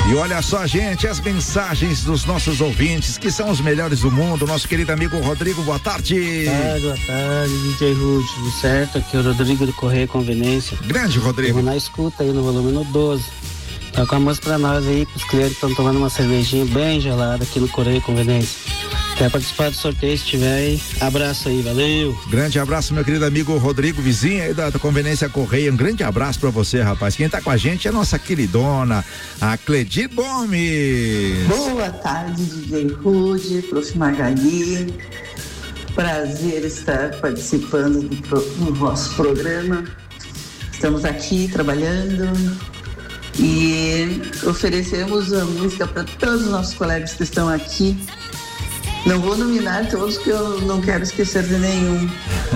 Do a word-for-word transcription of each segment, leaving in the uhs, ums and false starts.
E olha só, gente, as mensagens dos nossos ouvintes, que são os melhores do mundo. Nosso querido amigo Rodrigo, boa tarde. Ah, boa tarde, D J Rude, tudo certo? Aqui é o Rodrigo do Correio Conveniência. Grande Rodrigo. Estamos na escuta aí no volume no doze. Tá com a música pra nós aí, pros clientes que estão tomando uma cervejinha bem gelada aqui no Correio Conveniência. Quer participar do sorteio, se tiver aí, abraço aí, valeu. Grande abraço, meu querido amigo Rodrigo, vizinho aí da, da Conveniência Correia, um grande abraço pra você, rapaz. Quem tá com a gente é a nossa queridona, a Cledir Gomes. Boa tarde, D J Rude, Prof Magali, prazer estar participando do, pro, do vosso programa. Estamos aqui trabalhando e oferecemos a música para todos os nossos colegas que estão aqui. Não vou nominar todos, que eu não quero esquecer de nenhum.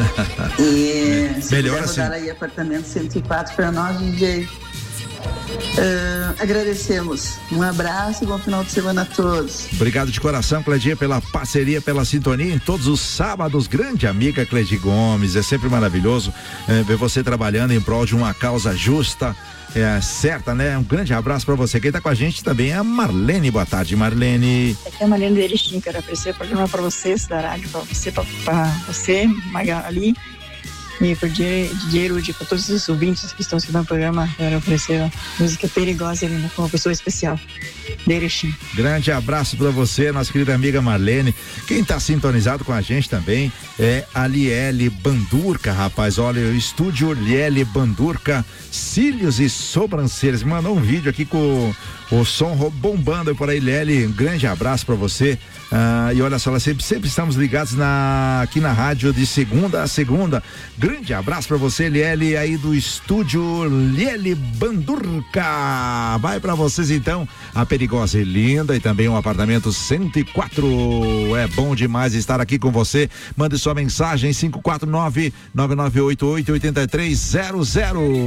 E se melhor puder assim. rodar aí apartamento cento e quatro para nós, D J. Uh, agradecemos. Um abraço e bom final de semana a todos. Obrigado de coração, Cledir, pela parceria, pela sintonia em todos os sábados. Grande amiga Cledir Gomes, é sempre maravilhoso é, ver você trabalhando em prol de uma causa justa, é, certa, né? Um grande abraço pra você. Quem tá com a gente também é a Marlene. Boa tarde, Marlene. Aqui é a Marlene do Erechim, quero oferecer o programa pra vocês, da rádio, pra você, pra, pra você, Magali, e por D J Rude, para todos os ouvintes que estão escutando o programa, quero oferecer a música Perigosa ali, com uma pessoa especial, de Erechim. Grande abraço para você, nossa querida amiga Marlene. Quem tá sintonizado com a gente também é a Liele Bandurca, rapaz. Olha, o estúdio Liele Bandurca, cílios e sobrancelhas. Mandou um vídeo aqui com o som bombando por aí, Liele. Um grande abraço para você. Ah, e olha só, ela sempre, sempre estamos ligados na, aqui na rádio de segunda a segunda. Grande abraço para você, Liele, aí do estúdio Liele Bandurca. Vai para vocês então, a Perigosa e Linda, e também o apartamento cento e quatro. É bom demais estar aqui com você. Mande sua mensagem cinco quatro nove, nove nove oito oito, oito três zero zero.